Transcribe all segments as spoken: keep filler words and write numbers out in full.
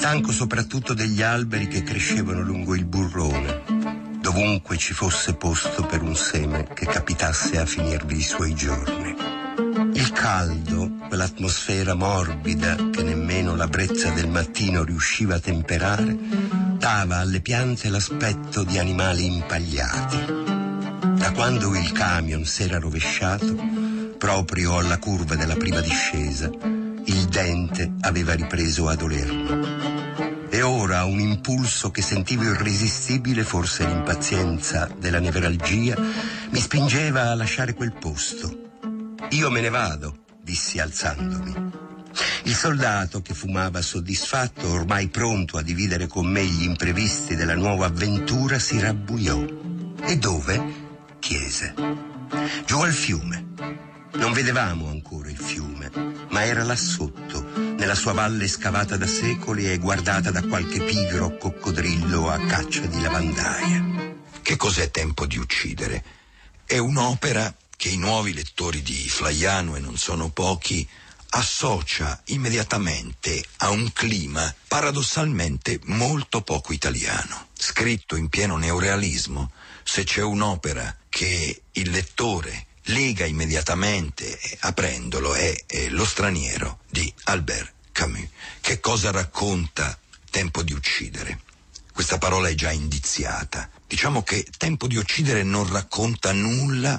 stanco soprattutto degli alberi che crescevano lungo il burrone, dovunque ci fosse posto per un seme che capitasse a finirvi i suoi giorni. Il caldo, quell'atmosfera morbida che nemmeno la brezza del mattino riusciva a temperare, dava alle piante l'aspetto di animali impagliati. Da quando il camion s'era rovesciato, proprio alla curva della prima discesa, il dente aveva ripreso a dolermi. E ora un impulso che sentivo irresistibile, forse l'impazienza della nevralgia, mi spingeva a lasciare quel posto. «Io me ne vado», dissi alzandomi. Il soldato, che fumava soddisfatto, ormai pronto a dividere con me gli imprevisti della nuova avventura, si rabbuiò. «E dove?» chiese. «Giù al fiume». Non vedevamo ancora il fiume, ma era là sotto, nella sua valle scavata da secoli e guardata da qualche pigro coccodrillo a caccia di lavandaie. Che cos'è Tempo di uccidere? È un'opera che i nuovi lettori di Flaiano, e non sono pochi, associa immediatamente a un clima paradossalmente molto poco italiano. Scritto in pieno neorealismo, se c'è un'opera che il lettore lega immediatamente aprendolo è, è Lo straniero di Albert Camus. Che cosa racconta Tempo di uccidere? Questa parola è già indiziata. Diciamo che Tempo di uccidere non racconta nulla,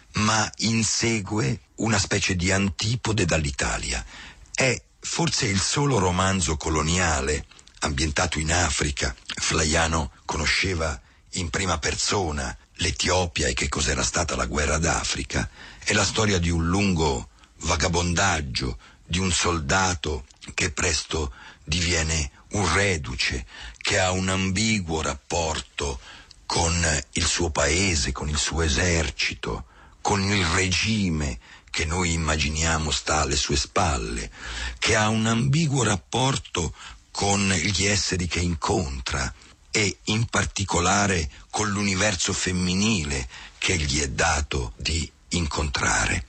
ma insegue una specie di antipode dall'Italia. È forse il solo romanzo coloniale ambientato in Africa. Flaiano conosceva in prima persona l'Etiopia e che cos'era stata la guerra d'Africa. È la storia di un lungo vagabondaggio, di un soldato che presto diviene un reduce, che ha un ambiguo rapporto con il suo paese, con il suo esercito, con il regime che noi immaginiamo sta alle sue spalle, che ha un ambiguo rapporto con gli esseri che incontra e in particolare con l'universo femminile che gli è dato di incontrare.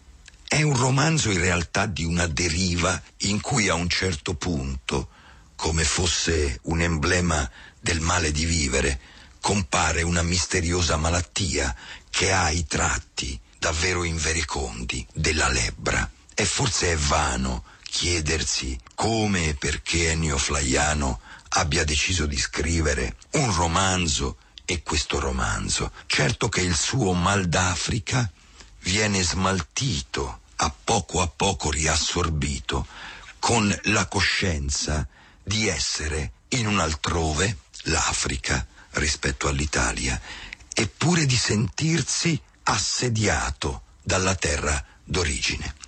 È un romanzo in realtà di una deriva in cui a un certo punto, come fosse un emblema del male di vivere, compare una misteriosa malattia che ha i tratti davvero inverecondi della lebbra. E forse è vano chiedersi come e perché Ennio Flaiano abbia deciso di scrivere un romanzo e questo romanzo. Certo che il suo mal d'Africa viene smaltito, a poco a poco riassorbito, con la coscienza di essere in un altrove, l'Africa, rispetto all'Italia, eppure di sentirsi assediato dalla terra d'origine.